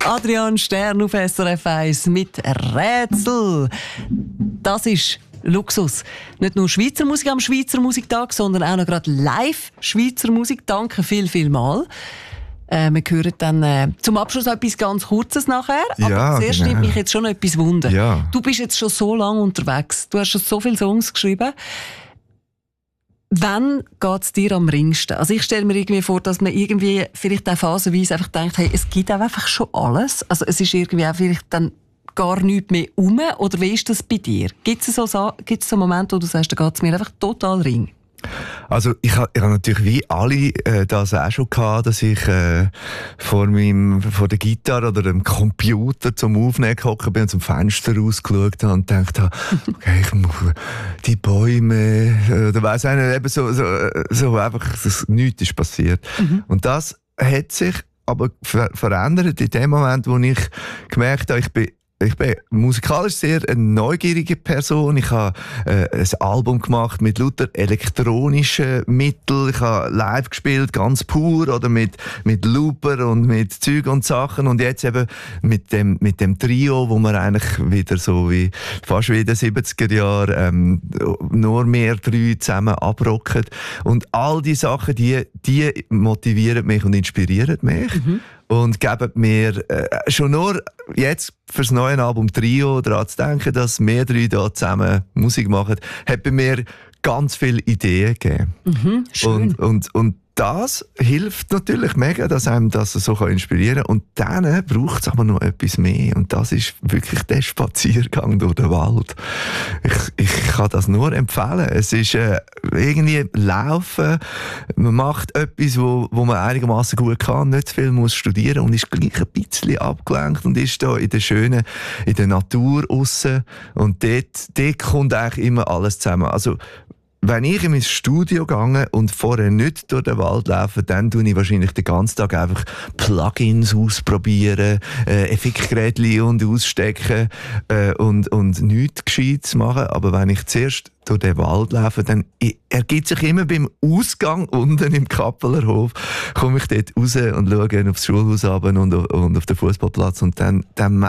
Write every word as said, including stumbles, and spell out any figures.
Adrian Stern auf S R F eins mit Rätsel. Das ist Luxus. Nicht nur Schweizer Musik am Schweizer Musiktag, sondern auch noch gerade live Schweizer Musik. Danke viel, viel mal. Äh, wir hören dann äh, zum Abschluss etwas ganz Kurzes nachher. Aber ja, zuerst genau. nimmt mich jetzt schon etwas Wunder. Ja. Du bist jetzt schon so lange unterwegs. Du hast schon so viele Songs geschrieben. Wann geht es dir am ringsten? Also ich stelle mir irgendwie vor, dass man irgendwie vielleicht auch phasenweise einfach denkt, hey, es gibt auch einfach schon alles. Also es ist irgendwie auch vielleicht dann gar nichts mehr rum. Oder wie ist das bei dir? Gibt es so, gibt's so Momente, wo du sagst, da geht es mir einfach total ring? Also ich habe hab natürlich wie alle äh, das auch schon gehabt, dass ich äh, vor meinem vor der Gitarre oder dem Computer zum Aufnehmen gehockt bin und zum Fenster rausgeschaut habe und gedacht habe, okay, ich muss die Bäume, äh, oder weiss ich nicht, eben so, so, so einfach, dass nichts ist passiert. Mhm. Und das hat sich aber ver- verändert in dem Moment, wo ich gemerkt habe, ich bin Ich bin musikalisch sehr eine neugierige Person. Ich habe äh, ein Album gemacht mit lauter elektronischen Mitteln. Ich habe live gespielt, ganz pur, oder mit, mit Looper und mit Zeug und Sachen. Und jetzt eben mit dem, mit dem Trio, wo man eigentlich wieder so wie, fast wie in den siebziger Jahren, ähm, nur mehr drei zusammen abrocken. Und all die Sachen, die, die motivieren mich und inspirieren mich. Mhm. Und geben mir äh, schon nur jetzt fürs neue Album Trio daran zu denken, dass wir drei da zusammen Musik machen, hat bei mir ganz viele Ideen gegeben. Mhm, schön. Und, und, und das hilft natürlich mega, dass einem das so inspirieren kann. Und dann braucht es aber noch etwas mehr. Und das ist wirklich der Spaziergang durch den Wald. Ich, ich kann das nur empfehlen. Es ist äh, irgendwie Laufen. Man macht etwas, wo, wo man einigermaßen gut kann, nicht viel muss studieren und ist gleich ein bisschen abgelenkt und ist da in der schönen, in der Natur aussen. Und dort, dort kommt eigentlich immer alles zusammen. Also, wenn ich in mein Studio gehe und vorher nicht durch den Wald laufe, dann tue ich wahrscheinlich den ganzen Tag einfach Plugins ausprobieren, äh, Effektgeräte und ausstecken äh, und, und nichts Gescheites machen. Aber wenn ich zuerst durch den Wald laufe, dann ergibt sich immer beim Ausgang unten im Kappelerhof, komme ich dort raus und schaue aufs Schulhaus runter und, und auf den Fußballplatz und dann, dann